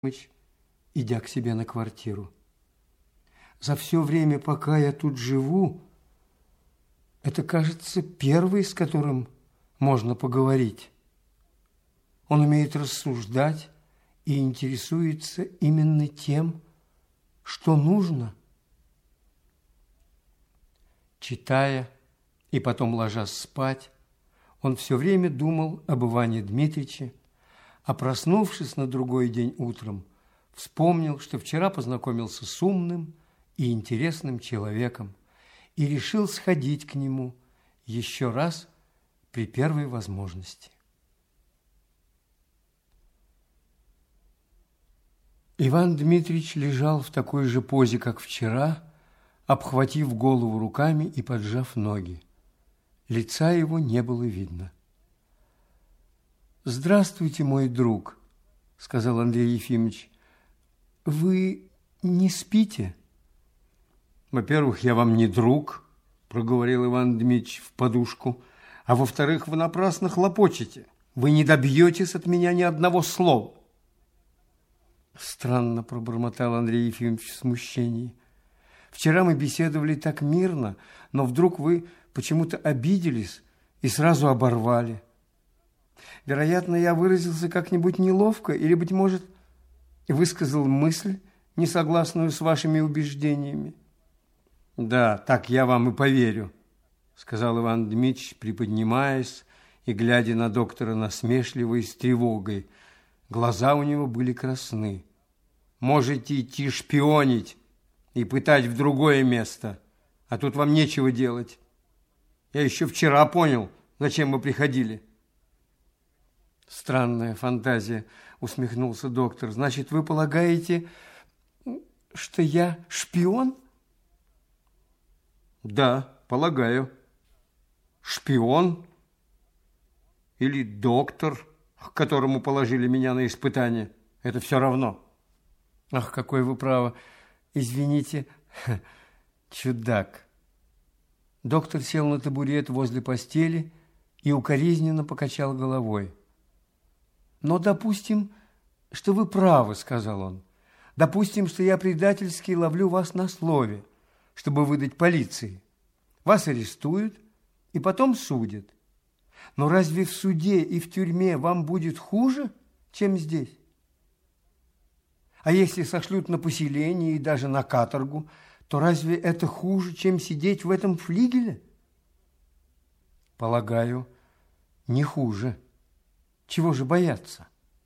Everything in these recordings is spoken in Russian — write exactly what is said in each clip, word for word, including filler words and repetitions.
идя к себе на квартиру. За все время, пока я тут живу, это, кажется, первый, с которым можно поговорить. Он умеет рассуждать и интересуется именно тем, что нужно. Читая и потом ложась спать, он все время думал об Иване Дмитриче, а проснувшись на другой день утром, вспомнил, что вчера познакомился с умным и интересным человеком и решил сходить к нему еще раз при первой возможности. Иван Дмитрич лежал в такой же позе, как вчера, обхватив голову руками и поджав ноги. Лица его не было видно. «Здравствуйте, мой друг», — сказал Андрей Ефимович. «Вы не спите?» «Во-первых, я вам не друг», — проговорил Иван Дмитрич в подушку, «а во-вторых, вы напрасно хлопочете. Вы не добьетесь от меня ни одного слова». «Странно», — пробормотал Андрей Ефимович в смущении. «Вчера мы беседовали так мирно, но вдруг вы почему-то обиделись и сразу оборвали. Вероятно, я выразился как-нибудь неловко или, быть может, высказал мысль, не согласную с вашими убеждениями». «Да, так я вам и поверю», — сказал Иван Дмитрич, приподнимаясь и глядя на доктора насмешливо и с тревогой. Глаза у него были красны. «Можете идти шпионить и пытать в другое место, а тут вам нечего делать. Я еще вчера понял, зачем вы приходили». «Странная фантазия», — усмехнулся доктор. «Значит, вы полагаете, что я шпион?» «Да, полагаю. Шпион или доктор, к которому положили меня на испытание. Это все равно». «Ах, какой вы право! Извините, чудак». Доктор сел на табурет возле постели и укоризненно покачал головой. «Но допустим, что вы правы», — сказал он. «Допустим, что я предательски ловлю вас на слове, чтобы выдать полиции. Вас арестуют и потом судят. Но разве в суде и в тюрьме вам будет хуже, чем здесь? А если сошлют на поселение и даже на каторгу, то разве это хуже, чем сидеть в этом флигеле?» «Полагаю, не хуже. Чего же бояться?»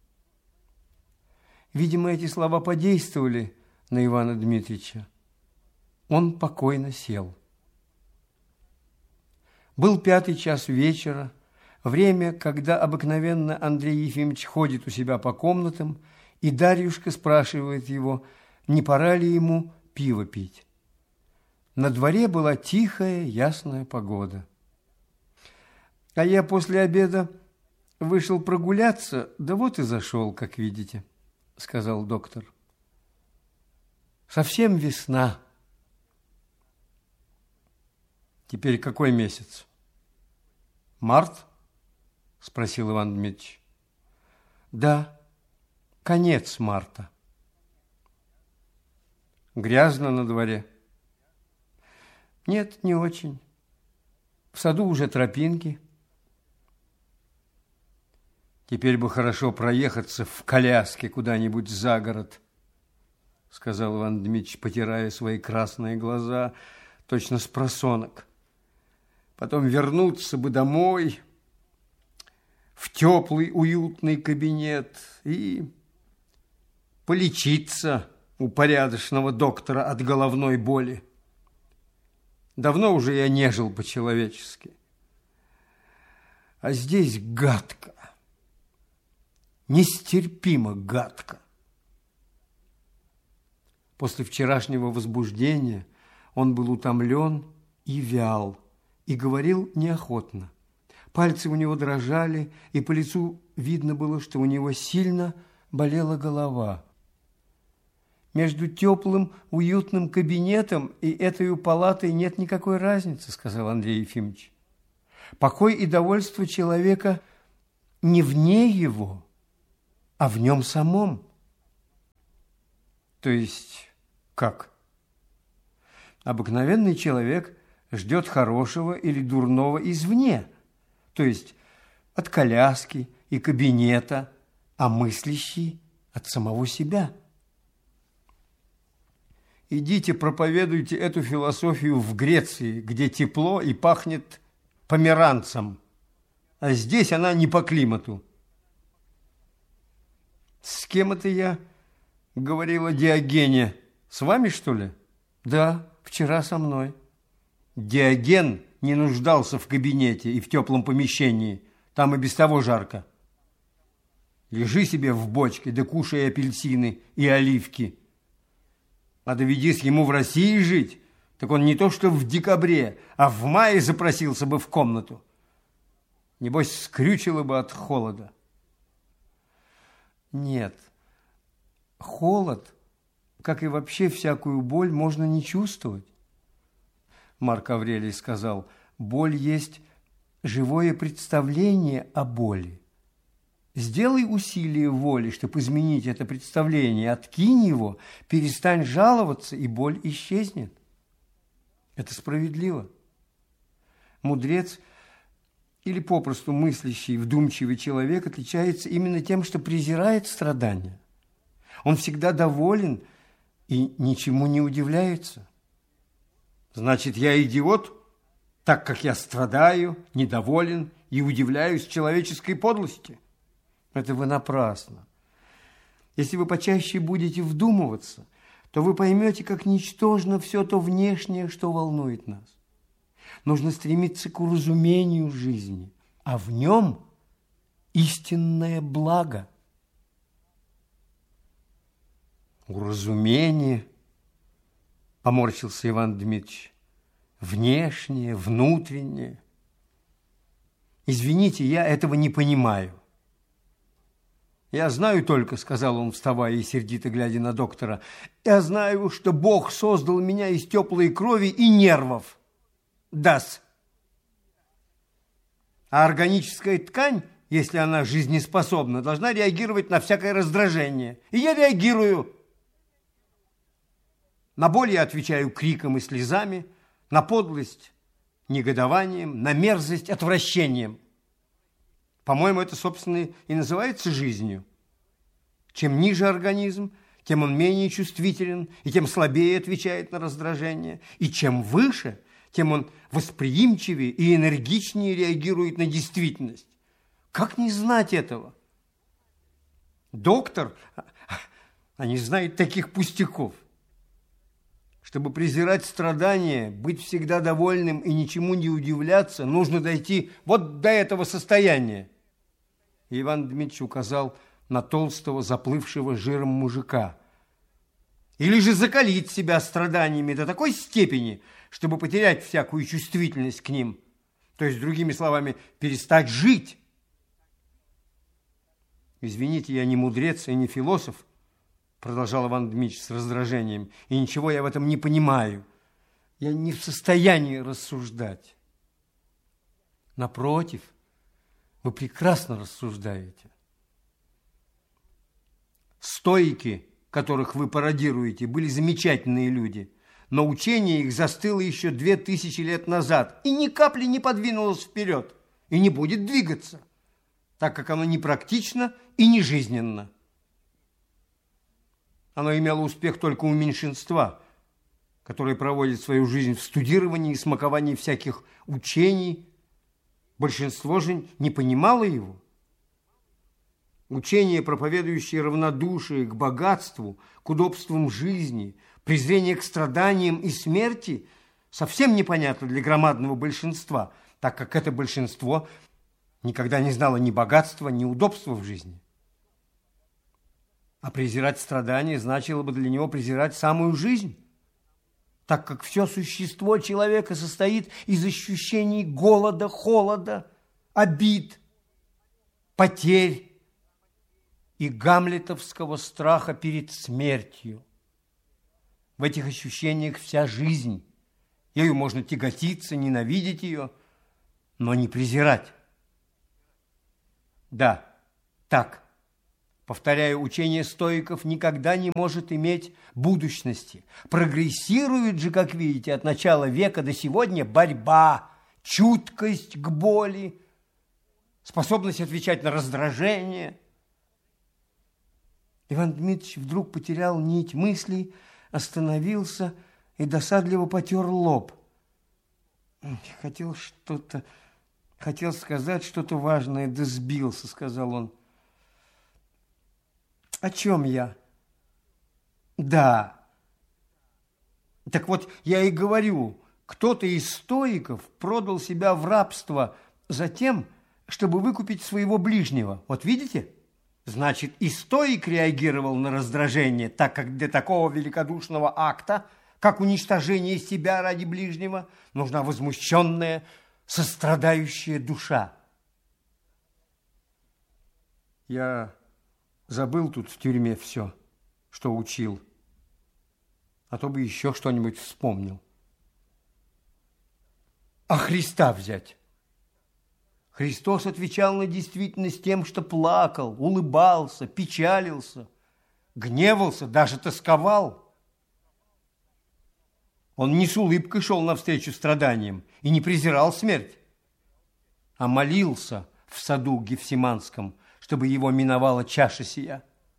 Видимо, эти слова подействовали на Ивана Дмитрича. Он покойно сел. Был пятый час вечера, время, когда обыкновенно Андрей Ефимович ходит у себя по комнатам, и Дарьюшка спрашивает его, не пора ли ему пиво пить. На дворе была тихая, ясная погода. «А я после обеда вышел прогуляться, да вот и зашел, как видите», — сказал доктор. «Совсем весна». «Теперь какой месяц? Март?» – спросил Иван Дмитрич. «Да, конец марта». «Грязно на дворе?» «Нет, не очень. В саду уже тропинки». «Теперь бы хорошо проехаться в коляске куда-нибудь за город», – сказал Иван Дмитрич, потирая свои красные глаза, точно с просонок. «Потом вернуться бы домой, в теплый, уютный кабинет и полечиться у порядочного доктора от головной боли. Давно уже я не жил по-человечески. А здесь гадко, нестерпимо гадко». После вчерашнего возбуждения он был утомлен и вял, и говорил неохотно. Пальцы у него дрожали, и по лицу видно было, что у него сильно болела голова. «Между теплым, уютным кабинетом и этой палатой нет никакой разницы», — сказал Андрей Ефимович. «Покой и довольство человека не вне его, а в нем самом. То есть как? Обыкновенный человек ждет хорошего или дурного извне, то есть от коляски и кабинета, а мыслящий от самого себя. Идите, проповедуйте эту философию в Греции, где тепло и пахнет померанцем, а здесь она не по климату. С кем это я говорила Диогене? С вами, что ли? Да, вчера со мной. Диоген не нуждался в кабинете и в теплом помещении. Там и без того жарко. Лежи себе в бочке, да кушай апельсины и оливки. А доведись ему в России жить, так он не то что в декабре, а в мае запросился бы в комнату. Небось, скрючило бы от холода. Нет, холод, как и вообще всякую боль, можно не чувствовать. Марк Аврелий сказал, боль есть живое представление о боли. Сделай усилие воли, чтобы изменить это представление, откинь его, перестань жаловаться, и боль исчезнет. Это справедливо. Мудрец или попросту мыслящий, вдумчивый человек отличается именно тем, что презирает страдания. Он всегда доволен и ничему не удивляется. Значит, я идиот, так как я страдаю, недоволен и удивляюсь человеческой подлости? Это вы напрасно. Если вы почаще будете вдумываться, то вы поймете, как ничтожно все то внешнее, что волнует нас. Нужно стремиться к уразумению жизни, а в нем истинное благо. Уразумение, поморщился Иван Дмитрич, внешнее, внутреннее. Извините, я этого не понимаю. Я знаю только, сказал он, вставая и сердито глядя на доктора, я знаю, что Бог создал меня из теплой крови и нервов. Да-с. А органическая ткань, если она жизнеспособна, должна реагировать на всякое раздражение. И я реагирую. На боль я отвечаю криком и слезами, на подлость негодованием, на мерзость отвращением. По-моему, это, собственно, и называется жизнью. Чем ниже организм, тем он менее чувствителен и тем слабее отвечает на раздражение. И чем выше, тем он восприимчивее и энергичнее реагирует на действительность. Как не знать этого? Доктор, а не знает таких пустяков. Чтобы презирать страдания, быть всегда довольным и ничему не удивляться, нужно дойти вот до этого состояния. И Иван Дмитрич указал на толстого, заплывшего жиром мужика. Или же закалить себя страданиями до такой степени, чтобы потерять всякую чувствительность к ним. То есть, другими словами, перестать жить. Извините, я не мудрец и не философ, продолжал Иван Дмитрич с раздражением, и ничего я в этом не понимаю. Я не в состоянии рассуждать. Напротив, вы прекрасно рассуждаете. Стоики, которых вы пародируете, были замечательные люди, но учение их застыло еще две тысячи лет назад и ни капли не подвинулось вперед и не будет двигаться, так как оно не практично и не жизненно. Оно имело успех только у меньшинства, которое проводит свою жизнь в студировании и смаковании всяких учений. Большинство же не понимало его. Учение, проповедующее равнодушие к богатству, к удобствам жизни, презрение к страданиям и смерти, совсем непонятно для громадного большинства, так как это большинство никогда не знало ни богатства, ни удобства в жизни. А презирать страдания значило бы для него презирать самую жизнь, так как все существо человека состоит из ощущений голода, холода, обид, потерь и гамлетовского страха перед смертью. В этих ощущениях вся жизнь. Ею можно тяготиться, ненавидеть ее, но не презирать. Да, так. Повторяю, учение стоиков никогда не может иметь будущности. Прогрессирует же, как видите, от начала века до сегодня борьба, чуткость к боли, способность отвечать на раздражение. Иван Дмитрич вдруг потерял нить мыслей, остановился и досадливо потер лоб. Хотел что-то, хотел сказать что-то важное, да сбился, сказал он. О чем я? Да. Так вот, я и говорю, кто-то из стоиков продал себя в рабство за тем, чтобы выкупить своего ближнего. Вот видите? Значит, и стоик реагировал на раздражение, так как для такого великодушного акта, как уничтожение себя ради ближнего, нужна возмущенная, сострадающая душа. Я забыл тут в тюрьме все, что учил, а то бы еще что-нибудь вспомнил. А Христа взять? Христос отвечал на действительность тем, что плакал, улыбался, печалился, гневался, даже тосковал. Он не с улыбкой шел навстречу страданиям и не презирал смерть, а молился в саду Гефсиманском, чтобы его миновала чаша сия.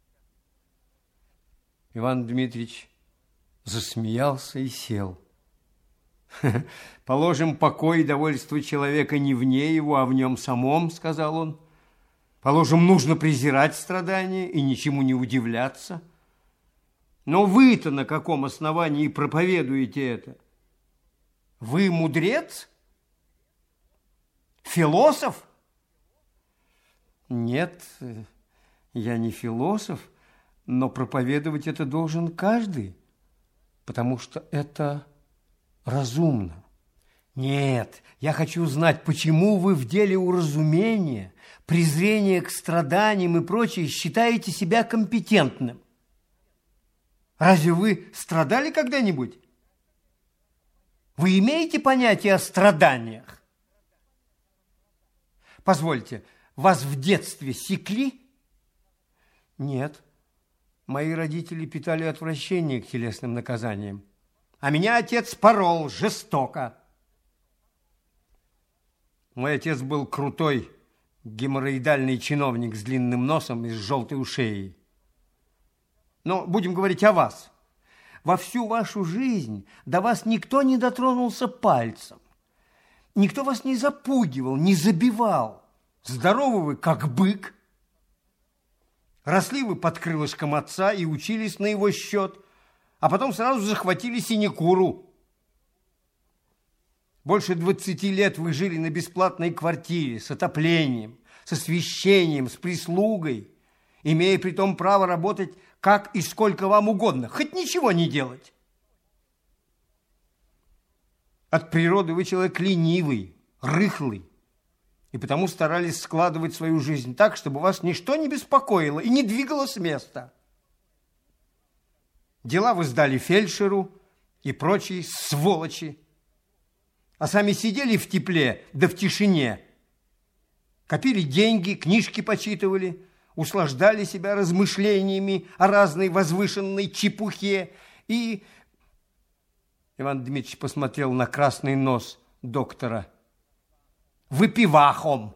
Иван Дмитрич засмеялся и сел. «Положим, покой и довольство человека не вне его, а в нем самом, — сказал он. Положим, нужно презирать страдания и ничему не удивляться. Но вы-то на каком основании проповедуете это? Вы мудрец? Философ? Нет, я не философ, но проповедовать это должен каждый, потому что это разумно. Нет, я хочу знать, почему вы в деле уразумения, презрения к страданиям и прочее считаете себя компетентным. Разве вы страдали когда-нибудь? Вы имеете понятие о страданиях? Позвольте, вас в детстве секли? Нет, мои родители питали отвращение к телесным наказаниям. А меня отец порол жестоко. Мой отец был крутой, геморроидальный чиновник с длинным носом и с желтой ушеей. Но будем говорить о вас. Во всю вашу жизнь до вас никто не дотронулся пальцем. Никто вас не запугивал, не забивал. Здоровы вы, как бык. Росли вы под крылышком отца и учились на его счет, а потом сразу захватили синекуру. Больше двадцати лет вы жили на бесплатной квартире с отоплением, с освещением, с прислугой, имея при том право работать как и сколько вам угодно, хоть ничего не делать. От природы вы человек ленивый, рыхлый, и потому старались складывать свою жизнь так, чтобы вас ничто не беспокоило и не двигало с места. Дела вы сдали фельдшеру и прочие сволочи, а сами сидели в тепле да в тишине, копили деньги, книжки почитывали, услаждали себя размышлениями о разной возвышенной чепухе и... Иван Дмитрич посмотрел на красный нос доктора. Выпивахом.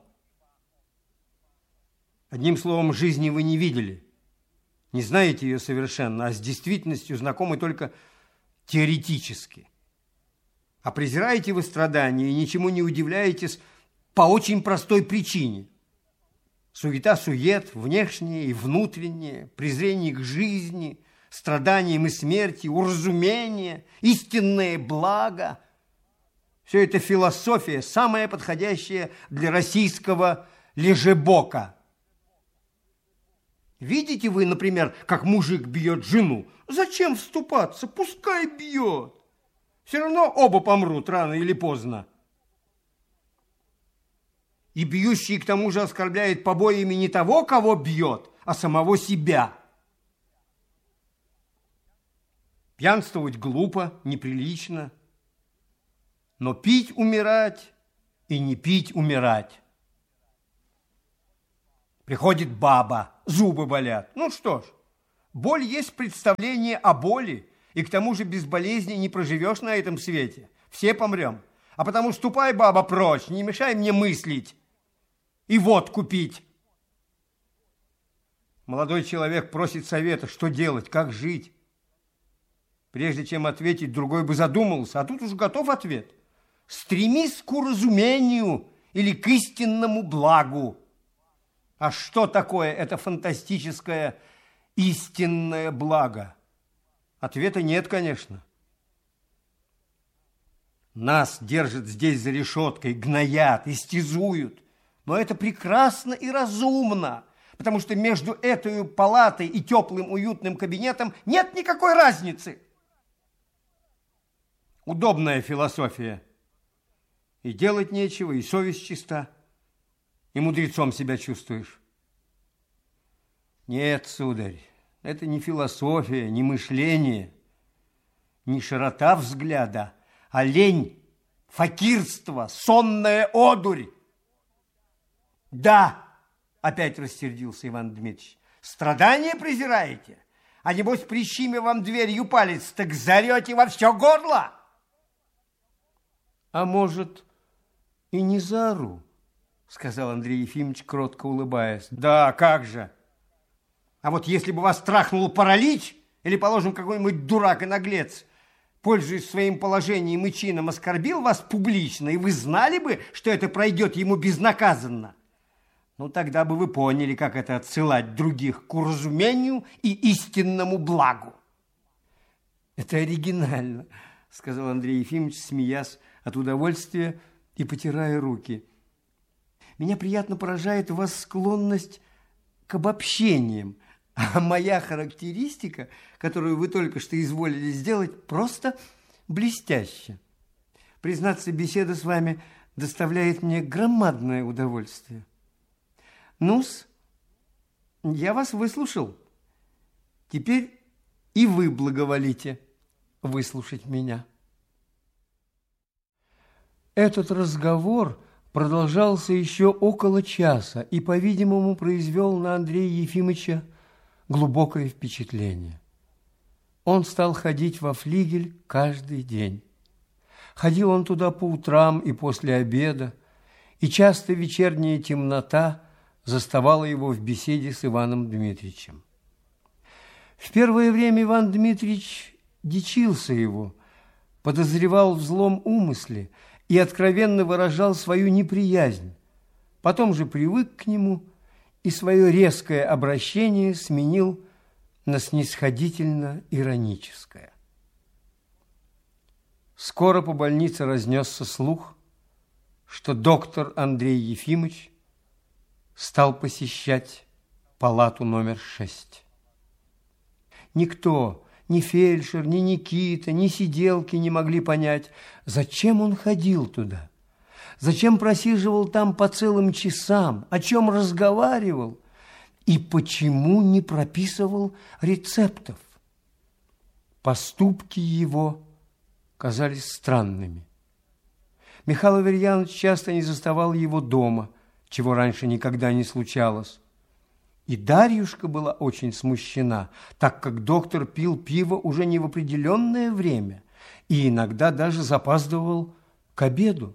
Одним словом, жизни вы не видели. Не знаете ее совершенно, а с действительностью знакомы только теоретически. А презираете вы страдания и ничему не удивляетесь по очень простой причине. Суета-сует, внешнее и внутреннее, презрение к жизни, страданиям и смерти, уразумение, истинное благо. Все это философия, самая подходящая для российского лежебока. Видите вы, например, как мужик бьет жену? Зачем вступаться? Пускай бьет. Все равно оба помрут рано или поздно. И бьющий к тому же оскорбляет побоями не того, кого бьет, а самого себя. Пьянствовать глупо, неприлично, но пить умирать и не пить умирать. Приходит баба, зубы болят. Ну что ж, боль есть представление о боли, и к тому же без болезни не проживешь на этом свете. Все помрем. А потому ступай, баба, прочь, не мешай мне мыслить и водку пить. Молодой человек просит совета, что делать, как жить. Прежде чем ответить, другой бы задумался, а тут уж готов ответ. Стремись к уразумению или к истинному благу. А что такое это фантастическое истинное благо? Ответа нет, конечно. Нас держат здесь за решеткой, гноят, истязуют. Но это прекрасно и разумно, потому что между этой палатой и теплым уютным кабинетом нет никакой разницы. Удобная философия. И делать нечего, и совесть чиста, и мудрецом себя чувствуешь. Нет, сударь, это не философия, не мышление, не широта взгляда, а лень, факирство, сонная одурь. Да, опять рассердился Иван Дмитрич, страдания презираете? А небось, прищемя вам дверью палец, так зарете во все горло? А может, и не заору, сказал Андрей Ефимович, кротко улыбаясь. Да, как же. А вот если бы вас трахнул паралич, или, положим, какой-нибудь дурак и наглец, пользуясь своим положением и чином, оскорбил вас публично, и вы знали бы, что это пройдет ему безнаказанно, ну, тогда бы вы поняли, как это отсылать других к уразумению и истинному благу. Это оригинально, сказал Андрей Ефимович, смеясь от удовольствия и потирая руки. Меня приятно поражает у вас склонность к обобщениям, а моя характеристика, которую вы только что изволили сделать, просто блестяща. Признаться, беседа с вами доставляет мне громадное удовольствие. Ну-с, я вас выслушал. Теперь и вы благоволите выслушать меня. Этот разговор продолжался еще около часа и, по-видимому, произвел на Андрея Ефимовича глубокое впечатление. Он стал ходить во флигель каждый день. Ходил он туда по утрам и после обеда, и часто вечерняя темнота заставала его в беседе с Иваном Дмитриевичем. В первое время Иван Дмитриевич дичился его, подозревал в злом умысле и откровенно выражал свою неприязнь. Потом же привык к нему и свое резкое обращение сменил на снисходительно-ироническое. Скоро по больнице разнесся слух, что доктор Андрей Ефимович стал посещать палату номер шесть. Никто, ни фельдшер, ни Никита, ни сиделки не могли понять, зачем он ходил туда, зачем просиживал там по целым часам, о чем разговаривал и почему не прописывал рецептов. Поступки его казались странными. Михаил Аверьянович часто не заставал его дома, чего раньше никогда не случалось. И Дарьюшка была очень смущена, так как доктор пил пиво уже не в определенное время и иногда даже запаздывал к обеду.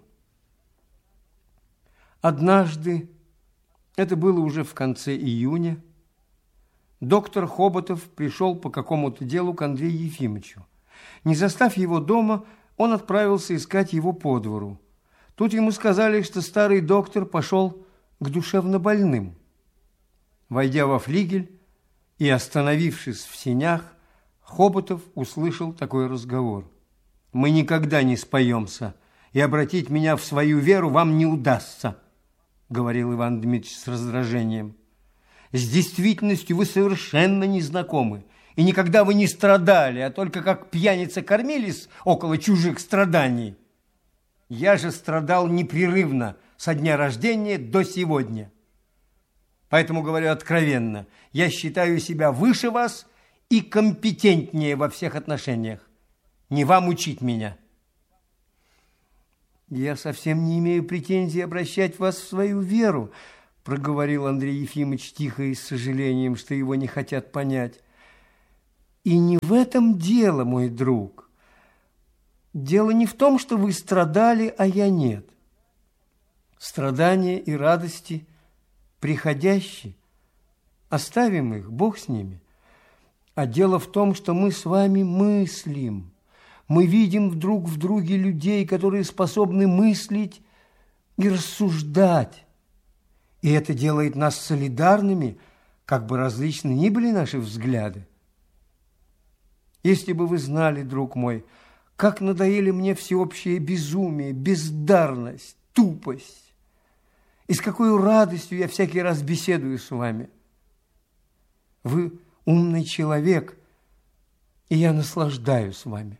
Однажды, это было уже в конце июня, доктор Хоботов пришел по какому-то делу к Андрею Ефимовичу. Не застав его дома, он отправился искать его по двору. Тут ему сказали, что старый доктор пошел к душевнобольным. Войдя во флигель и остановившись в сенях, Хоботов услышал такой разговор. «Мы никогда не споемся, и обратить меня в свою веру вам не удастся», говорил Иван Дмитрич с раздражением. «С действительностью вы совершенно не знакомы, и никогда вы не страдали, а только как пьяница кормились около чужих страданий. Я же страдал непрерывно со дня рождения до сегодня. Поэтому говорю откровенно, я считаю себя выше вас и компетентнее во всех отношениях. Не вам учить меня». «Я совсем не имею претензий обращать вас в свою веру», проговорил Андрей Ефимович тихо и с сожалением, что его не хотят понять. И не в этом дело, мой друг. Дело не в том, что вы страдали, а я нет. Страдания и радости приходящие. Оставим их, Бог с ними. А дело в том, что мы с вами мыслим. Мы видим друг в друге людей, которые способны мыслить и рассуждать. И это делает нас солидарными, как бы различны ни были наши взгляды. Если бы вы знали, друг мой, как надоели мне всеобщее безумие, бездарность, тупость, и с какой радостью я всякий раз беседую с вами. Вы умный человек, и я наслаждаюсь вами.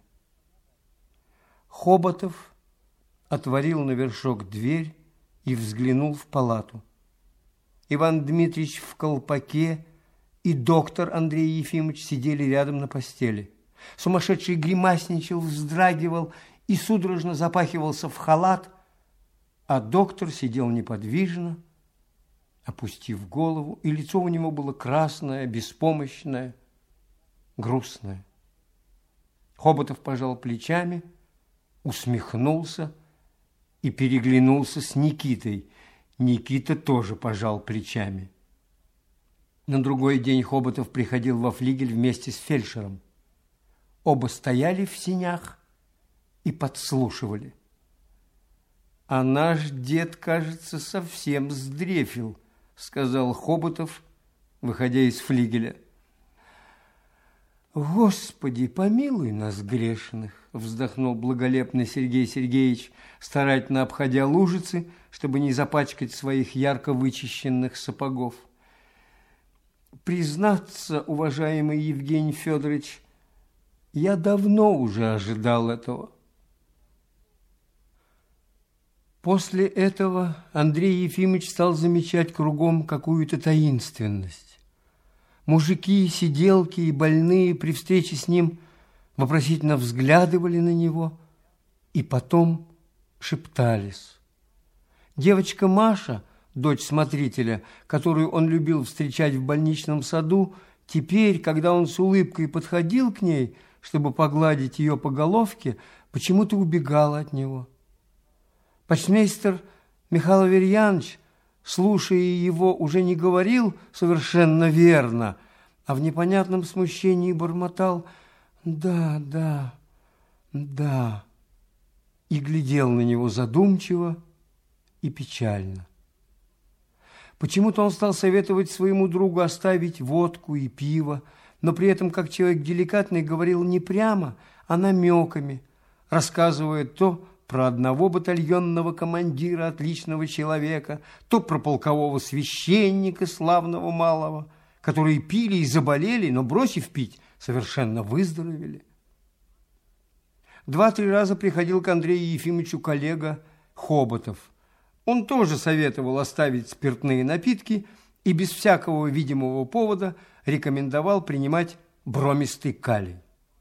Хоботов отворил на вершок дверь и взглянул в палату. Иван Дмитриевич в колпаке и доктор Андрей Ефимович сидели рядом на постели. Сумасшедший гримасничал, вздрагивал и судорожно запахивался в халат, а доктор сидел неподвижно, опустив голову, и лицо у него было красное, беспомощное, грустное. Хоботов пожал плечами, усмехнулся и переглянулся с Никитой. Никита тоже пожал плечами. На другой день Хоботов приходил во флигель вместе с фельдшером. Оба стояли в сенях и подслушивали. «А наш дед, кажется, совсем сдрефил», — сказал Хоботов, выходя из флигеля. «Господи, помилуй нас, грешных!» — вздохнул благолепный Сергей Сергеевич, старательно обходя лужицы, чтобы не запачкать своих ярко вычищенных сапогов. «Признаться, уважаемый Евгений Федорович, я давно уже ожидал этого». После этого Андрей Ефимович стал замечать кругом какую-то таинственность. Мужики, сиделки и больные при встрече с ним вопросительно взглядывали на него и потом шептались. Девочка Маша, дочь смотрителя, которую он любил встречать в больничном саду, теперь, когда он с улыбкой подходил к ней, чтобы погладить ее по головке, почему-то убегала от него. Почтмейстер Михаил Аверьянович, слушая его, уже не говорил совершенно верно, а в непонятном смущении бормотал «да, да, да» и глядел на него задумчиво и печально. Почему-то он стал советовать своему другу оставить водку и пиво, но при этом, как человек деликатный, говорил не прямо, а намеками, рассказывая то про одного батальонного командира, отличного человека, то про полкового священника, славного малого, которые пили и заболели, но, бросив пить, совершенно выздоровели. Два-три раза приходил к Андрею Ефимовичу коллега Хоботов. Он тоже советовал оставить спиртные напитки и без всякого видимого повода рекомендовал принимать бромистый калий.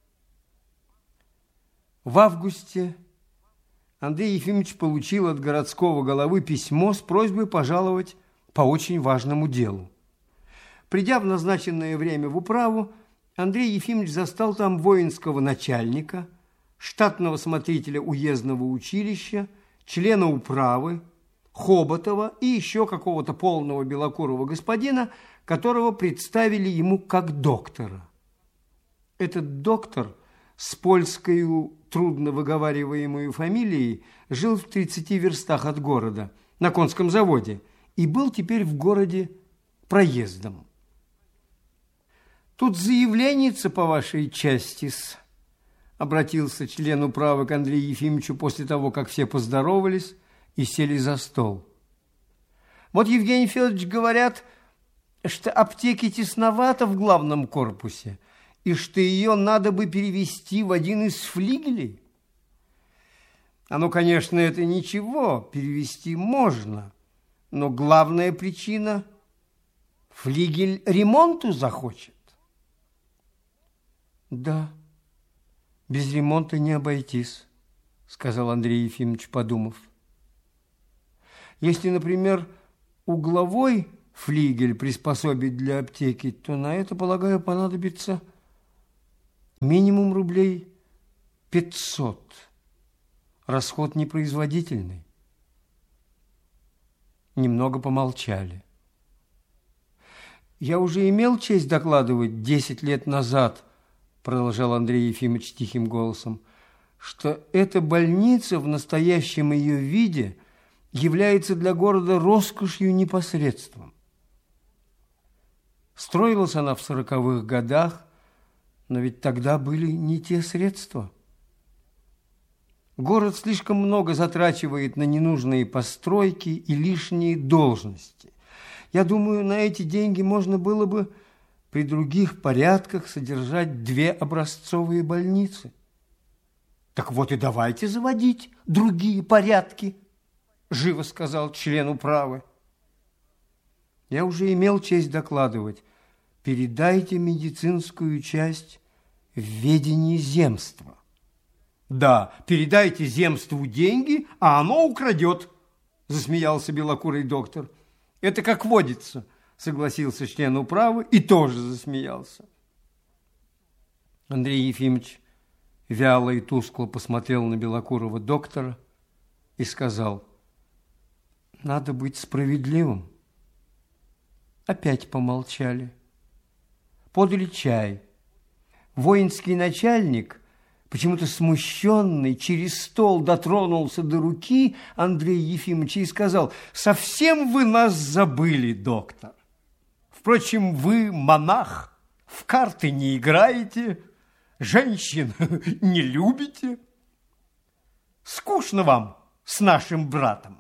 В августе Андрей Ефимович получил от городского головы письмо с просьбой пожаловать по очень важному делу. Придя в назначенное время в управу, Андрей Ефимович застал там воинского начальника, штатного смотрителя уездного училища, члена управы, Хоботова и еще какого-то полного белокурого господина, которого представили ему как доктора. Этот доктор с польской трудно выговариваемой фамилией жил в тридцати верстах от города, на конском заводе, и был теперь в городе проездом. «Тут заявленница по вашей части-с», обратился член управы к Андрею Ефимовичу после того, как все поздоровались и сели за стол. «Вот, Евгений Федорович, говорят, что аптеки тесновато в главном корпусе, и что ее надо бы перевести в один из флигелей. А ну, конечно, это ничего, перевести можно, но главная причина – флигель ремонту захочет». «Да, без ремонта не обойтись», – сказал Андрей Ефимович, подумав. «Если, например, угловой флигель приспособить для аптеки, то на это, полагаю, понадобится минимум рублей пятьсот. Расход непроизводительный. Немного помолчали. «Я уже имел честь докладывать десять лет назад, — продолжал Андрей Ефимович тихим голосом, — что эта больница в настоящем ее виде является для города роскошью непосредством. Строилась она в сороковых годах, но ведь тогда были не те средства. Город слишком много затрачивает на ненужные постройки и лишние должности. Я думаю, на эти деньги можно было бы при других порядках содержать две образцовые больницы». «Так вот и давайте заводить другие порядки», – живо сказал член управы. «Я уже имел честь докладывать. Передайте медицинскую часть в ведение земства». «Да, передайте земству деньги, а оно украдет», – засмеялся белокурый доктор. «Это как водится», – согласился член управы и тоже засмеялся. Андрей Ефимович вяло и тускло посмотрел на белокурого доктора и сказал: «Надо быть справедливым». Опять помолчали. Подали чай. Воинский начальник, почему-то смущенный, через стол дотронулся до руки Андрея Ефимовича и сказал: «Совсем вы нас забыли, доктор. Впрочем, вы монах, в карты не играете, женщин не любите. Скучно вам с нашим братом».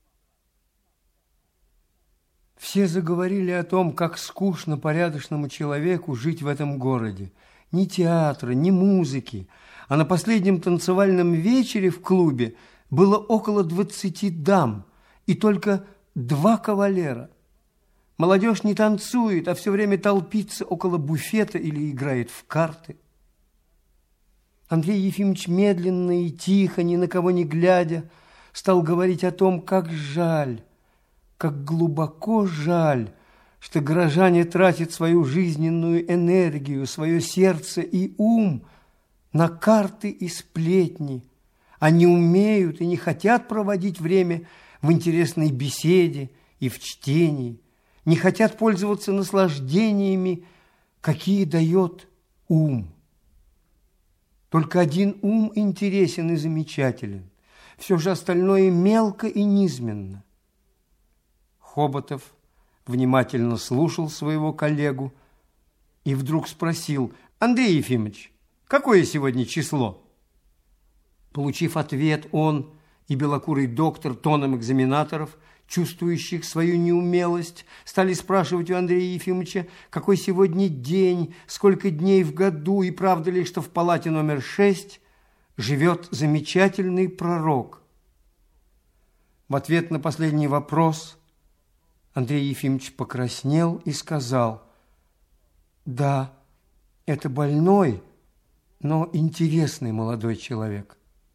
Все заговорили о том, как скучно порядочному человеку жить в этом городе. Ни театра, ни музыки. А на последнем танцевальном вечере в клубе было около двадцати дам и только два кавалера. Молодежь не танцует, а все время толпится около буфета или играет в карты. Андрей Ефимович медленно и тихо, ни на кого не глядя, стал говорить о том, как жаль, как глубоко жаль, что горожане тратят свою жизненную энергию, свое сердце и ум на карты и сплетни, а не умеют и не хотят проводить время в интересной беседе и в чтении, не хотят пользоваться наслаждениями, какие дает ум. Только один ум интересен и замечателен, все же остальное мелко и низменно. Хоботов внимательно слушал своего коллегу и вдруг спросил: «Андрей Ефимович, какое сегодня число?» Получив ответ, он и белокурый доктор тоном экзаменаторов, чувствующих свою неумелость, стали спрашивать у Андрея Ефимовича, какой сегодня день, сколько дней в году, и правда ли, что в палате номер шесть живет замечательный пророк. В ответ на последний вопрос Андрей Ефимович покраснел и сказал: «Да, это больной, но интересный молодой человек».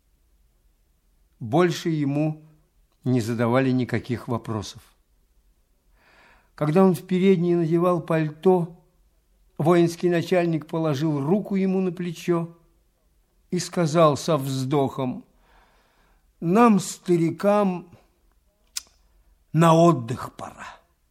Больше ему не задавали никаких вопросов. Когда он в передней надевал пальто, воинский начальник положил руку ему на плечо и сказал со вздохом: «Нам, старикам, на отдых пора».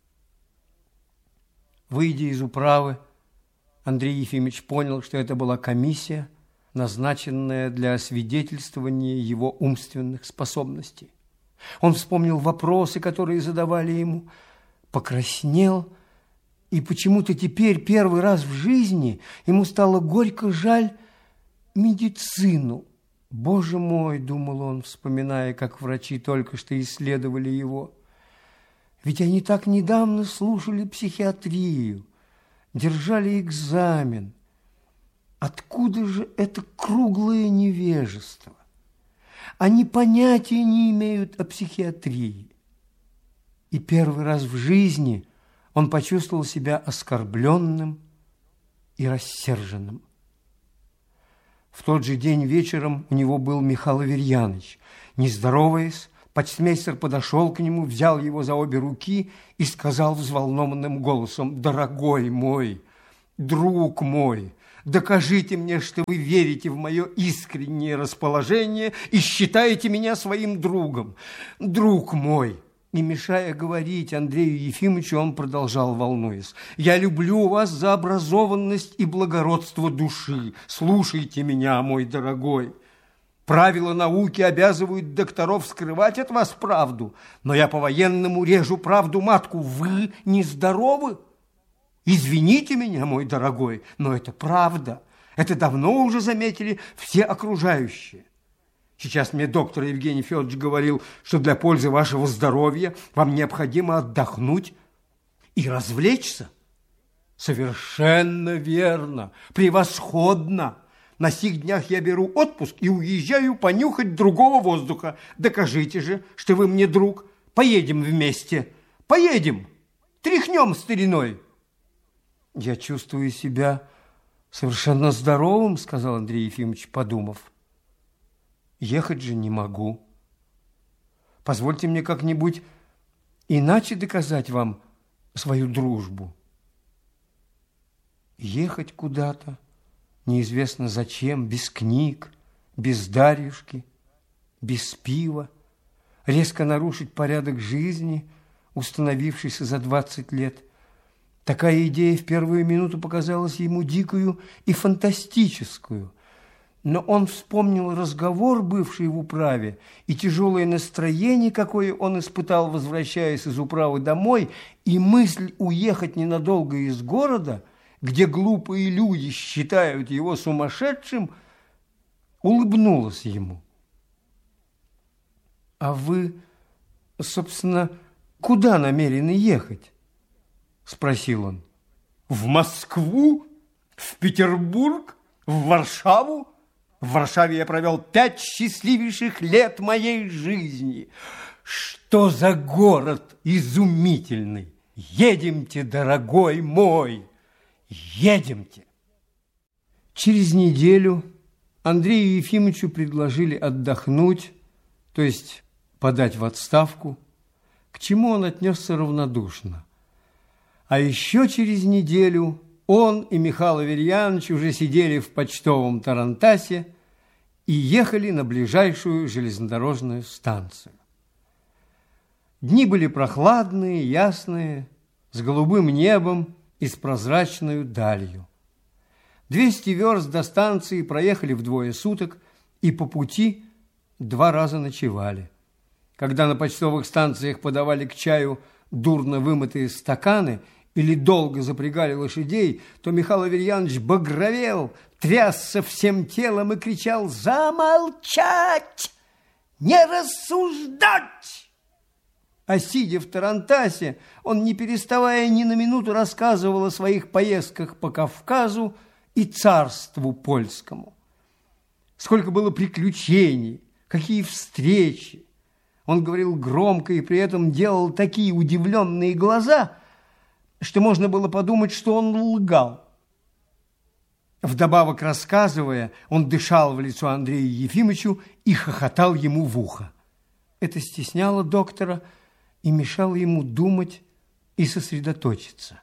Выйдя из управы, Андрей Ефимович понял, что это была комиссия, назначенная для освидетельствования его умственных способностей. Он вспомнил вопросы, которые задавали ему, покраснел, и почему-то теперь первый раз в жизни ему стало горько жаль медицину. «Боже мой!» – думал он, вспоминая, как врачи только что исследовали его. «Ведь они так недавно слушали психиатрию, держали экзамен. Откуда же это круглое невежество? Они понятия не имеют о психиатрии». И первый раз в жизни он почувствовал себя оскорбленным и рассерженным. В тот же день вечером у него был Михаил Аверьяныч. Не здороваясь, Почтмейстер подошел к нему, взял его за обе руки и сказал взволнованным голосом: «Дорогой мой, друг мой, докажите мне, что вы верите в мое искреннее расположение и считаете меня своим другом. Друг мой!» Не мешая говорить Андрею Ефимовичу, он продолжал, волнуясь: «Я люблю вас за образованность и благородство души. Слушайте меня, мой дорогой. Правила науки обязывают докторов скрывать от вас правду, но я по-военному режу правду матку. Вы нездоровы? Извините меня, мой дорогой, но это правда. Это давно уже заметили все окружающие. Сейчас мне доктор Евгений Федорович говорил, что для пользы вашего здоровья вам необходимо отдохнуть и развлечься. Совершенно верно, превосходно. На сих днях я беру отпуск и уезжаю понюхать другого воздуха. Докажите же, что вы мне друг. Поедем вместе. Поедем. Тряхнем стариной». «Я чувствую себя совершенно здоровым», сказал Андрей Ефимович, подумав. «Ехать же не могу. Позвольте мне как-нибудь иначе доказать вам свою дружбу». Ехать куда-то, неизвестно зачем, без книг, без Дарьюшки, без пива, резко нарушить порядок жизни, установившийся за двадцать лет. Такая идея в первую минуту показалась ему дикую и фантастическую. Но он вспомнил разговор, бывший в управе, и тяжелое настроение, какое он испытал, возвращаясь из управы домой, и мысль уехать ненадолго из города, где глупые люди считают его сумасшедшим, улыбнулась ему. «А вы, собственно, куда намерены ехать?» – спросил он. «В Москву? В Петербург? В Варшаву? В Варшаве я провел пять счастливейших лет моей жизни. Что за город изумительный! Едемте, дорогой мой, едемте!» Через неделю Андрею Ефимовичу предложили отдохнуть, то есть подать в отставку, к чему он отнесся равнодушно. А еще через неделю он и Михаил Аверьянович уже сидели в почтовом тарантасе и ехали на ближайшую железнодорожную станцию. Дни были прохладные, ясные, с голубым небом и с прозрачной далью. Двести верст до станции проехали вдвое суток и по пути два раза ночевали. Когда на почтовых станциях подавали к чаю дурно вымытые стаканы или долго запрягали лошадей, то Михаил Аверьянович багровел, трясся всем телом и кричал: «Замолчать! Не рассуждать!» А сидя в тарантасе, он, не переставая ни на минуту, рассказывал о своих поездках по Кавказу и царству польскому. Сколько было приключений, какие встречи! Он говорил громко и при этом делал такие удивленные глаза, что можно было подумать, что он лгал. Вдобавок, рассказывая, он дышал в лицо Андрею Ефимовичу и хохотал ему в ухо. Это стесняло доктора и мешало ему думать и сосредоточиться.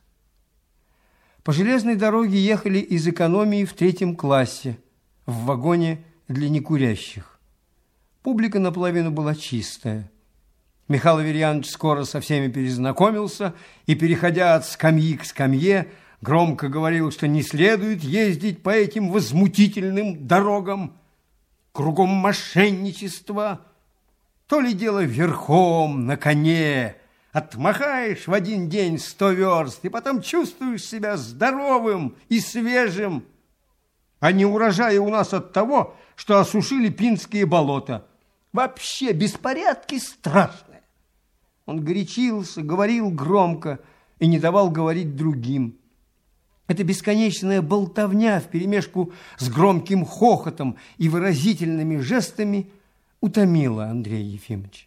По железной дороге ехали из экономии в третьем классе, в вагоне для некурящих. Публика наполовину была чистая. Михаил Аверьянович скоро со всеми перезнакомился и, переходя от скамьи к скамье, громко говорил, что не следует ездить по этим возмутительным дорогам. Кругом мошенничество. То ли дело верхом, на коне. Отмахаешь в один день сто верст, и потом чувствуешь себя здоровым и свежим. А не урожаи у нас от того, что осушили Пинские болота. Вообще беспорядки страшные. Он горячился, говорил громко и не давал говорить другим. Эта бесконечная болтовня вперемешку с громким хохотом и выразительными жестами утомила Андрея Ефимовича.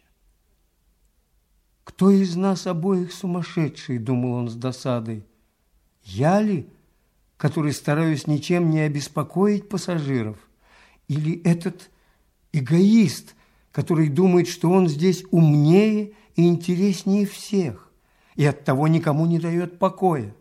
«Кто из нас обоих сумасшедший?» – думал он с досадой. «Я ли, который стараюсь ничем не обеспокоить пассажиров? Или этот эгоист, который думает, что он здесь умнее и интереснее всех, и оттого никому не дает покоя.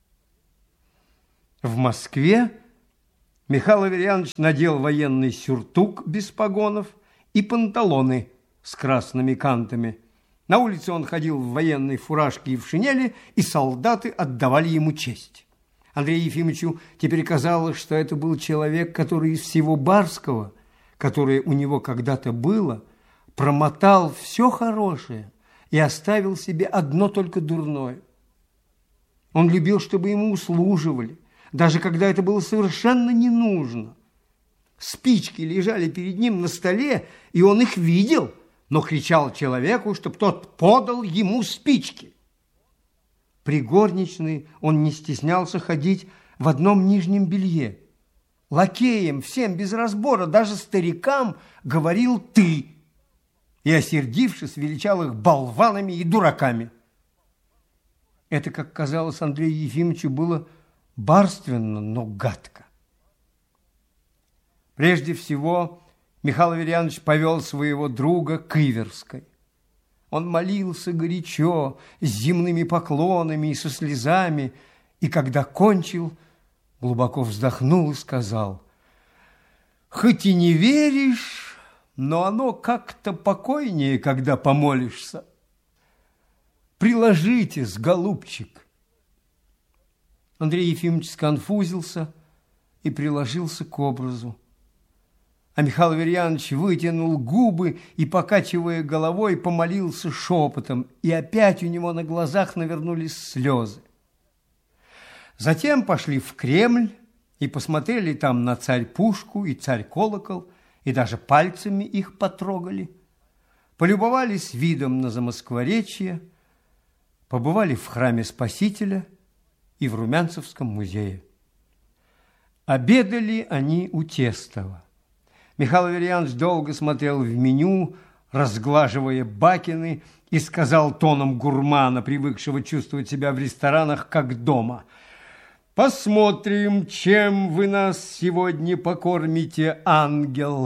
В Москве Михаил Аверьянович надел военный сюртук без погонов и панталоны с красными кантами. На улице он ходил в военной фуражке и в шинели, и солдаты отдавали ему честь. Андрею Ефимовичу теперь казалось, что это был человек, который из всего барского, которое у него когда-то было, промотал все хорошее и оставил себе одно только дурное. Он любил, чтобы ему услуживали, даже когда это было совершенно не нужно. Спички лежали перед ним на столе, и он их видел, но кричал человеку, чтобы тот подал ему спички. При горничной он не стеснялся ходить в одном нижнем белье. Лакеям, всем без разбора, даже старикам говорил «ты», и, осердившись, величал их болванами и дураками. Это, как казалось Андрею Ефимовичу, было барственно, но гадко. Прежде всего, Михаил Аверьянович повел своего друга к Иверской. Он молился горячо, с земными поклонами и со слезами, и когда кончил, глубоко вздохнул и сказал: «Хоть и не веришь, но оно как-то покойнее, когда помолишься. Приложитесь, голубчик». Андрей Ефимович сконфузился и приложился к образу. А Михаил Аверьянович вытянул губы и, покачивая головой, помолился шепотом, и опять у него на глазах навернулись слезы. Затем пошли в Кремль и посмотрели там на царь-пушку и царь-колокол, и даже пальцами их потрогали. Полюбовались видом на Замоскворечье, побывали в храме Спасителя и в Румянцевском музее. Обедали они у Тестова. Михаил Аверьянович долго смотрел в меню, разглаживая бакины, и сказал тоном гурмана, привыкшего чувствовать себя в ресторанах как дома: «Посмотрим, чем вы нас сегодня покормите, ангел».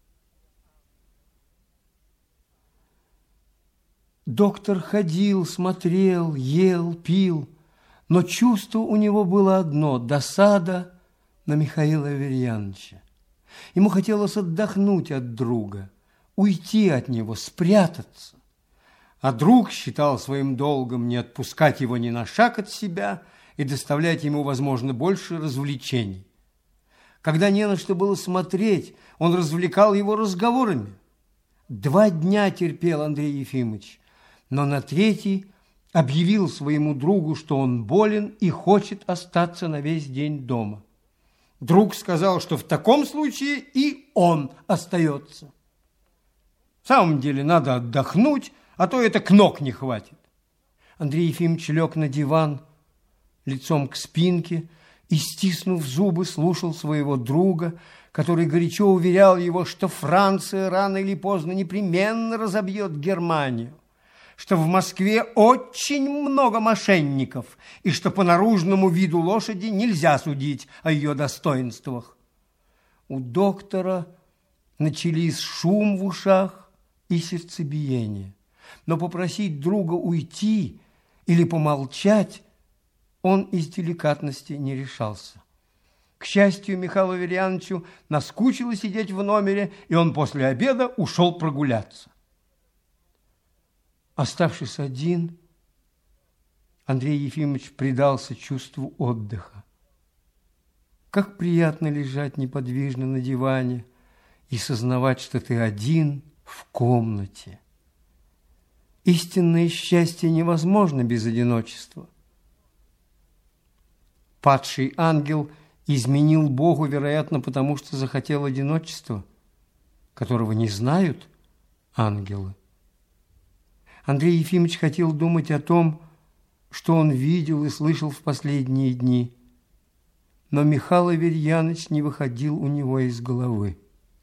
Доктор ходил, смотрел, ел, пил, но чувство у него было одно – досада на Михаила Аверьяновича. Ему хотелось отдохнуть от друга, уйти от него, спрятаться. А друг считал своим долгом не отпускать его ни на шаг от себя и доставлять ему, возможно, больше развлечений. Когда не на что было смотреть, он развлекал его разговорами. Два дня терпел Андрей Ефимович, но на третий объявил своему другу, что он болен и хочет остаться на весь день дома. Друг сказал, что в таком случае и он остается. В самом деле надо отдохнуть, а то это ног не хватит. Андрей Ефимович лег на диван лицом к спинке и, стиснув зубы, слушал своего друга, который горячо уверял его, что Франция рано или поздно непременно разобьет Германию, что в Москве очень много мошенников и что по наружному виду лошади нельзя судить о ее достоинствах. У доктора начались шум в ушах и сердцебиение, но попросить друга уйти или помолчать он из деликатности не решался. К счастью, Михаилу Аверьяновичу наскучило сидеть в номере, и он после обеда ушел прогуляться. Оставшись один, Андрей Ефимович предался чувству отдыха. Как приятно лежать неподвижно на диване и сознавать, что ты один в комнате. Истинное счастье невозможно без одиночества. Падший ангел изменил Богу, вероятно, потому что захотел одиночества, которого не знают ангелы. Андрей Ефимович хотел думать о том, что он видел и слышал в последние дни, но Михаил Аверьянович не выходил у него из головы.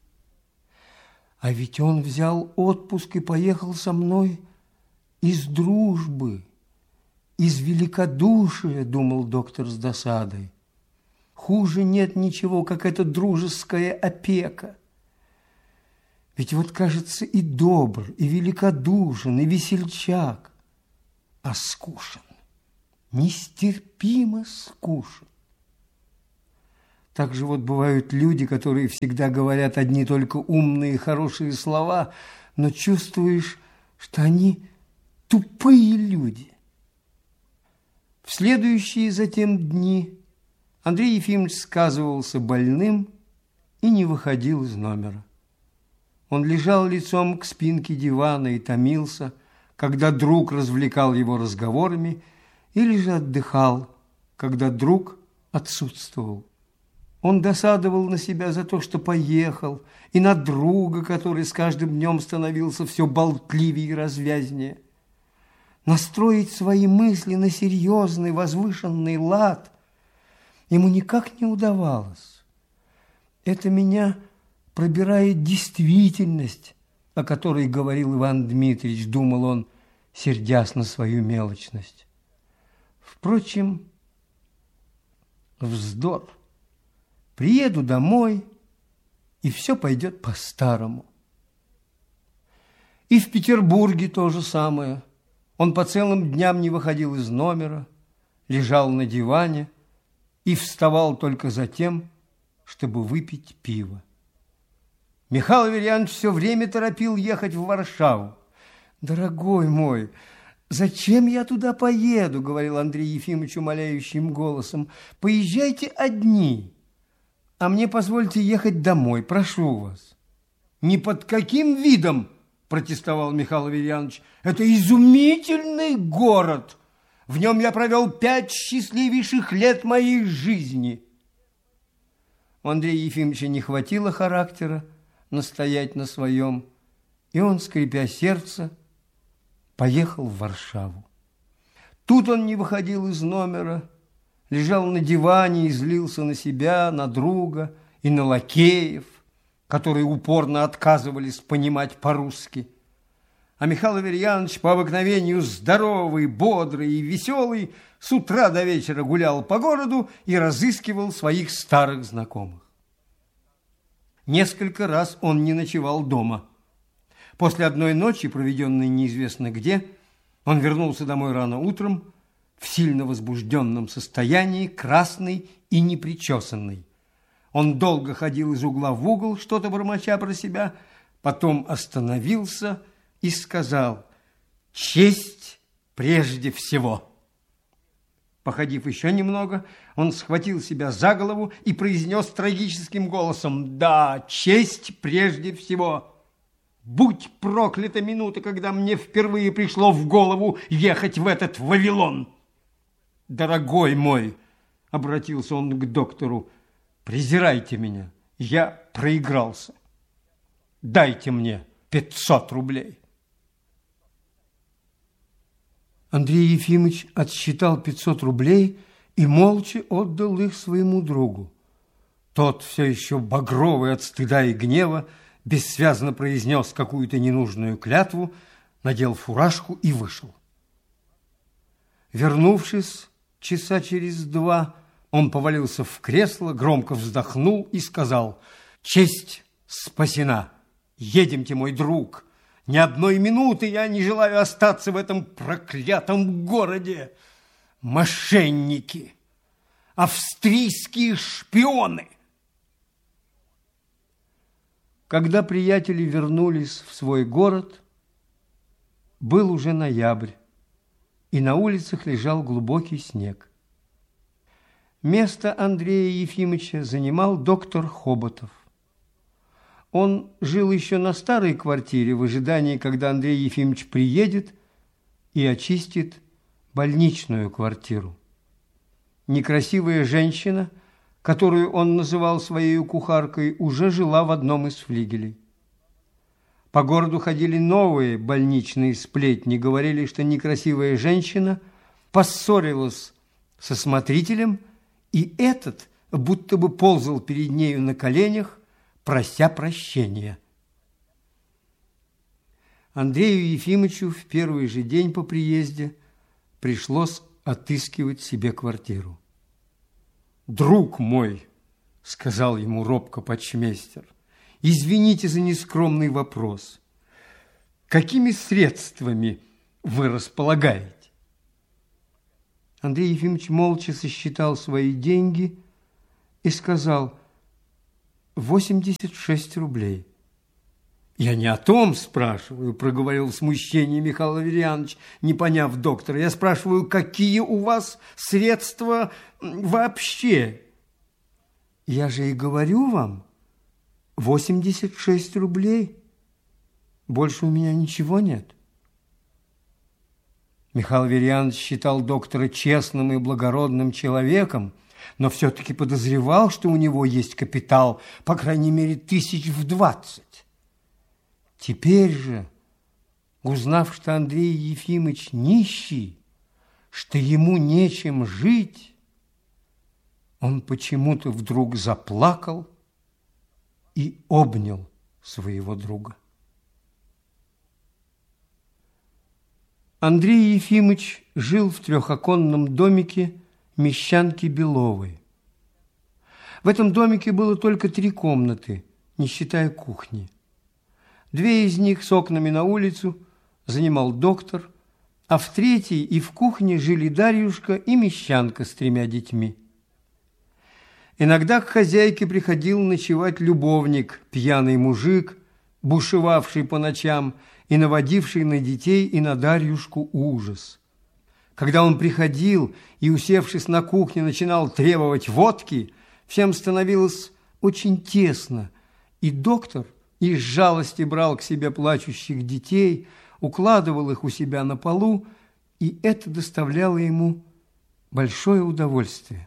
А ведь он взял отпуск и поехал со мной из дружбы, из великодушия, думал доктор с досадой. Хуже нет ничего, как эта дружеская опека. Ведь вот, кажется, и добр, и великодушен, и весельчак, а скушен, нестерпимо скушен. Так же вот бывают люди, которые всегда говорят одни только умные и хорошие слова, но чувствуешь, что они тупые люди. В следующие затем дни Андрей Ефимович сказывался больным и не выходил из номера. Он лежал лицом к спинке дивана и томился, когда друг развлекал его разговорами, или же отдыхал, когда друг отсутствовал. Он досадовал на себя за то, что поехал, и на друга, который с каждым днем становился все болтливее и развязнее. Настроить свои мысли на серьезный, возвышенный лад ему никак не удавалось. Это меня пробирает действительность, о которой говорил Иван Дмитриевич, думал он, сердясь на свою мелочность. Впрочем, вздор. Приеду домой, и все пойдет по-старому. И в Петербурге то же самое. Он по целым дням не выходил из номера, лежал на диване и вставал только за тем, чтобы выпить пиво. Михаил Аверьянович все время торопил ехать в Варшаву. «Дорогой мой, зачем я туда поеду?» – говорил Андрей Ефимович умоляющим голосом. «Поезжайте одни, а мне позвольте ехать домой, прошу вас». «Ни под каким видом!» – протестовал Михаил Аверьянович. «Это изумительный город! В нем я провел пять счастливейших лет моей жизни!» У Андрея Ефимовича не хватило характера настоять на своем, и он, скрипя сердце, поехал в Варшаву. Тут он не выходил из номера, лежал на диване и злился на себя, на друга и на лакеев, которые упорно отказывались понимать по-русски. А Михаил Аверьянович, по обыкновению здоровый, бодрый и веселый, с утра до вечера гулял по городу и разыскивал своих старых знакомых. Несколько раз он не ночевал дома. После одной ночи, проведенной неизвестно где, он вернулся домой рано утром в сильно возбужденном состоянии, красный и непричесанный. Он долго ходил из угла в угол, что-то бормоча про себя, потом остановился и сказал: «Честь прежде всего». Походив еще немного, он схватил себя за голову и произнес трагическим голосом: «Да, честь прежде всего. Будь проклята минута, когда мне впервые пришло в голову ехать в этот Вавилон!» «Дорогой мой», — обратился он к доктору, — «презирайте меня, я проигрался. Дайте мне пятьсот рублей». Андрей Ефимович отсчитал пятьсот рублей и молча отдал их своему другу. Тот, все еще багровый от стыда и гнева, бессвязно произнес какую-то ненужную клятву, надел фуражку и вышел. Вернувшись часа через два, он повалился в кресло, громко вздохнул и сказал: «Честь спасена! Едемте, мой друг! Ни одной минуты я не желаю остаться в этом проклятом городе! Мошенники! Австрийские шпионы!» Когда приятели вернулись в свой город, был уже ноябрь, и на улицах лежал глубокий снег. Место Андрея Ефимовича занимал доктор Хоботов. Он жил еще на старой квартире в ожидании, когда Андрей Ефимович приедет и очистит больничную квартиру. Некрасивая женщина, которую он называл своей кухаркой, уже жила в одном из флигелей. По городу ходили новые больничные сплетни, говорили, что некрасивая женщина поссорилась со смотрителем, и этот будто бы ползал перед нею на коленях, прося прощения. Андрею Ефимовичу в первый же день по приезде пришлось отыскивать себе квартиру. «Друг мой, — сказал ему робко почмейстер, — Извините за нескромный вопрос. Какими средствами вы располагаете? Андрей Ефимович молча сосчитал свои деньги и сказал: восемьдесят шесть рублей. Я не о том спрашиваю, проговорил в смущении Михаил Аверьянович, не поняв доктора. Я спрашиваю, какие у вас средства вообще? Я же и говорю вам, восемьдесят шесть рублей. Больше у меня ничего нет. Михаил Аверьянович считал доктора честным и благородным человеком, но все-таки подозревал, что у него есть капитал, по крайней мере, тысяч в двадцать. Теперь же, узнав, что Андрей Ефимович нищий, что ему нечем жить, он почему-то вдруг заплакал и обнял своего друга. Андрей Ефимович жил в трехоконном домике мещанки Беловой. В этом домике было только три комнаты, не считая кухни. Две из них с окнами на улицу занимал доктор, а в третьей и в кухне жили Дарьюшка и мещанка с тремя детьми. Иногда к хозяйке приходил ночевать любовник, пьяный мужик, бушевавший по ночам и наводивший на детей и на Дарьюшку ужас. Когда он приходил и, усевшись на кухне, начинал требовать водки, всем становилось очень тесно, и доктор из жалости брал к себе плачущих детей, укладывал их у себя на полу, и это доставляло ему большое удовольствие.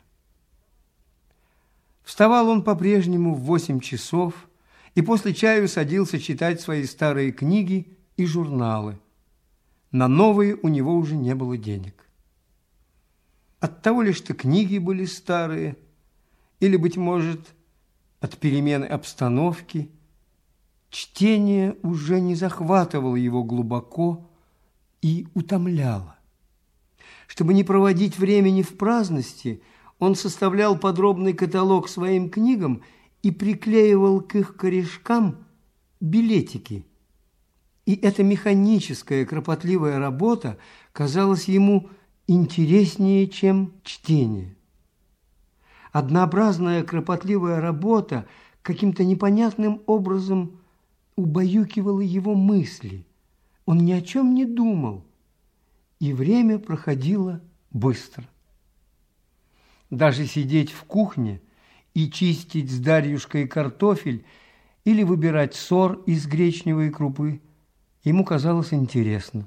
Вставал он по-прежнему в восемь часов и после чаю садился читать свои старые книги и журналы. На новые у него уже не было денег. Оттого ли, что книги были старые, или, быть может, от перемены обстановки, чтение уже не захватывало его глубоко и утомляло. Чтобы не проводить времени в праздности, он составлял подробный каталог своим книгам и приклеивал к их корешкам билетики. И эта механическая, кропотливая работа казалась ему интереснее, чем чтение. Однообразная, кропотливая работа каким-то непонятным образом убаюкивала его мысли. Он ни о чем не думал, и время проходило быстро. Даже сидеть в кухне и чистить с Дарьюшкой картофель или выбирать сор из гречневой крупы ему казалось интересно.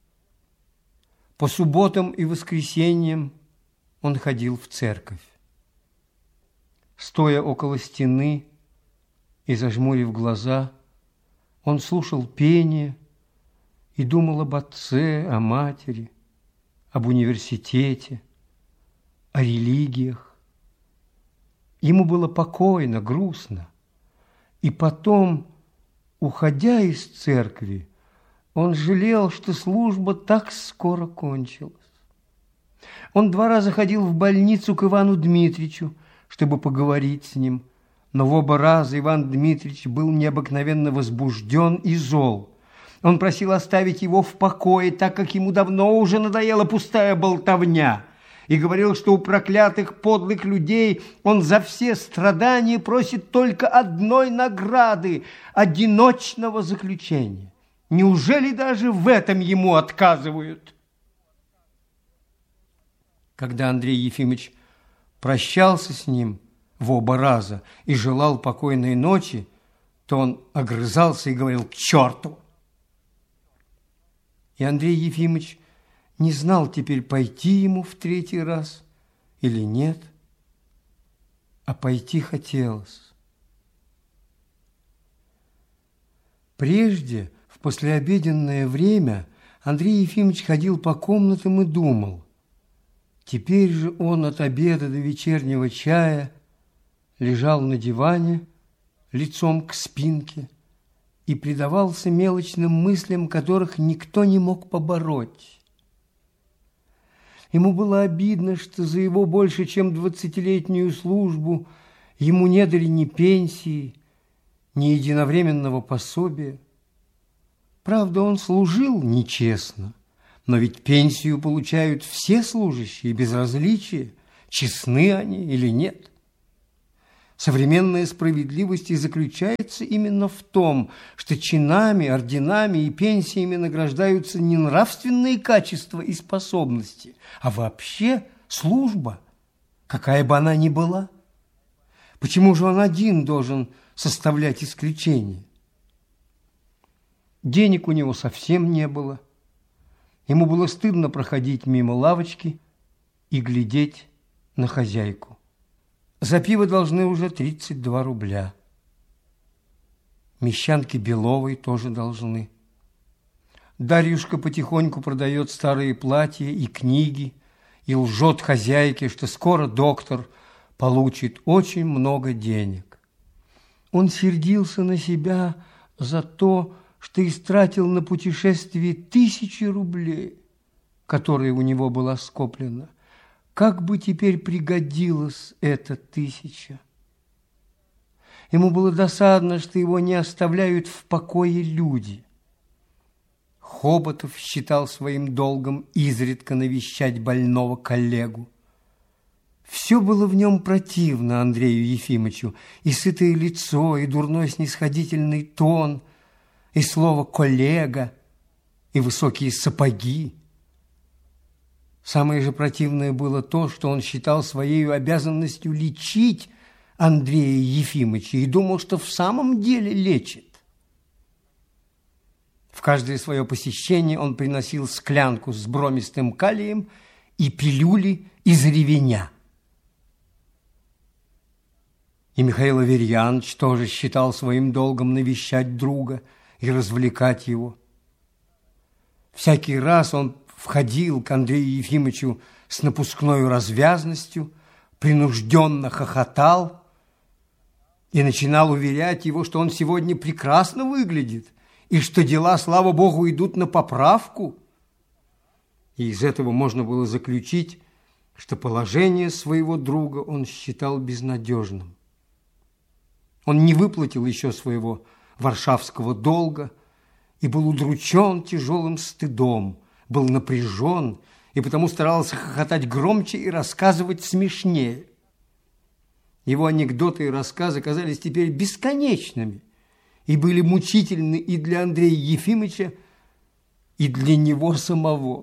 По субботам и воскресеньям он ходил в церковь. Стоя около стены и зажмурив глаза, он слушал пение и думал об отце, о матери, об университете, о религиях. Ему было покойно, грустно. И потом, уходя из церкви, он жалел, что служба так скоро кончилась. Он два раза ходил в больницу к Ивану Дмитриевичу, чтобы поговорить с ним, но в оба раза Иван Дмитриевич был необыкновенно возбужден и зол. Он просил оставить его в покое, так как ему давно уже надоела пустая болтовня, и говорил, что у проклятых подлых людей он за все страдания просит только одной награды – одиночного заключения. Неужели даже в этом ему отказывают? Когда Андрей Ефимович прощался с ним в оба раза и желал покойной ночи, то он огрызался и говорил: «К черту!» И Андрей Ефимович не знал теперь, пойти ему в третий раз или нет, а пойти хотелось. Прежде, в послеобеденное время, Андрей Ефимович ходил по комнатам и думал. Теперь же он от обеда до вечернего чая лежал на диване лицом к спинке и предавался мелочным мыслям, которых никто не мог побороть. Ему было обидно, что за его больше чем двадцатилетнюю службу ему не дали ни пенсии, ни единовременного пособия. Правда, он служил нечестно, но ведь пенсию получают все служащие без различия, честны они или нет. Современная справедливость и заключается именно в том, что чинами, орденами и пенсиями награждаются не нравственные качества и способности, а вообще служба, какая бы она ни была. Почему же он один должен составлять исключение? Денег у него совсем не было. Ему было стыдно проходить мимо лавочки и глядеть на хозяйку. За пиво должны уже тридцать два рубля. Мещанки Беловой тоже должны. Дарьюшка потихоньку продает старые платья и книги и лжет хозяйке, что скоро доктор получит очень много денег. Он сердился на себя за то, что истратил на путешествие тысячи рублей, которые у него была скоплена. Как бы теперь пригодилась эта тысяча? Ему было досадно, что его не оставляют в покое люди. Хоботов считал своим долгом изредка навещать больного коллегу. Все было в нем противно Андрею Ефимовичу: и сытое лицо, и дурной снисходительный тон, и слово «коллега», и высокие сапоги. Самое же противное было то, что он считал своей обязанностью лечить Андрея Ефимовича и думал, что в самом деле лечит. В каждое свое посещение он приносил склянку с бромистым калием и пилюли из ревеня. И Михаил Аверьянович тоже считал своим долгом навещать друга и развлекать его. Всякий раз он входил к Андрею Ефимовичу с напускной развязностью, принужденно хохотал и начинал уверять его, что он сегодня прекрасно выглядит и что дела, слава Богу, идут на поправку. И из этого можно было заключить, что положение своего друга он считал безнадежным. Он не выплатил еще своего варшавского долга и был удручен тяжелым стыдом, был напряжен и потому старался хохотать громче и рассказывать смешнее. Его анекдоты и рассказы казались теперь бесконечными и были мучительны и для Андрея Ефимовича, и для него самого.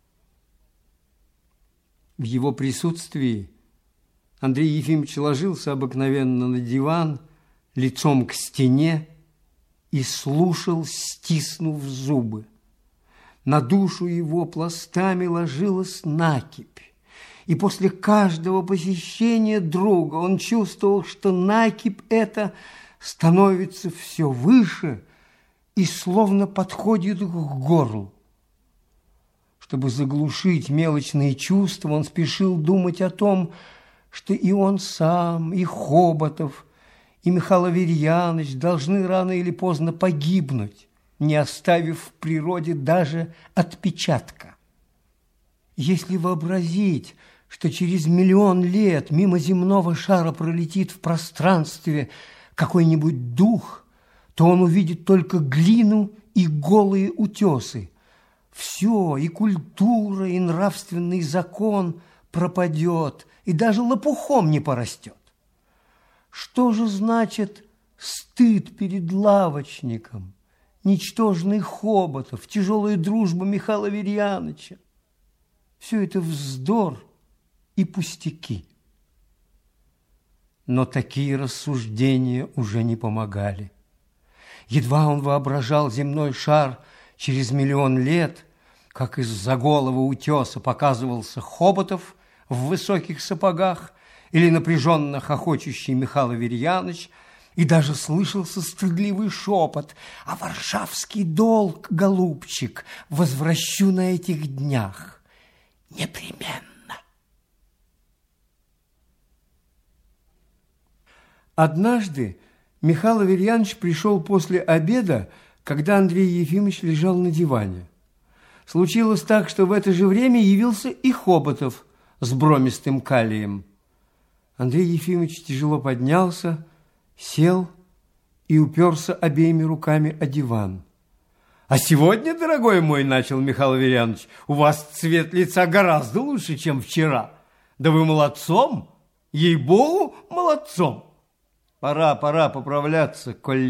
В его присутствии Андрей Ефимович ложился обыкновенно на диван, лицом к стене, и слушал, стиснув зубы. На душу его пластами ложилась накипь, и после каждого посещения друга он чувствовал, что накипь эта становится все выше и словно подходит к горлу. Чтобы заглушить мелочные чувства, он спешил думать о том, что и он сам, и Хоботов, и Михаил Аверьянович должны рано или поздно погибнуть, не оставив в природе даже отпечатка. Если вообразить, что через миллион лет мимо земного шара пролетит в пространстве какой-нибудь дух, то он увидит только глину и голые утесы. Все, и культура, и нравственный закон пропадет, и даже лопухом не порастет. Что же значит стыд перед лавочником, ничтожный Хоботов, тяжелая дружба Михаила Аверьяновича? Все это вздор и пустяки. Но такие рассуждения уже не помогали. Едва он воображал земной шар через миллион лет, как из-за голого утеса показывался Хоботов в высоких сапогах или напряженно хохочущий Михаил Аверьянович, и даже слышался стыдливый шепот: «А варшавский долг, голубчик, возвращу на этих днях непременно». Однажды Михаил Аверьянович пришел после обеда, когда Андрей Ефимович лежал на диване. Случилось так, что в это же время явился и Хоботов с бромистым калием. Андрей Ефимович тяжело поднялся, сел и уперся обеими руками о диван. «А сегодня, дорогой мой, — начал Михаил Аверьянович, — у вас цвет лица гораздо лучше, чем вчера. Да вы молодцом, ей-богу, молодцом. Пора, пора поправляться, коль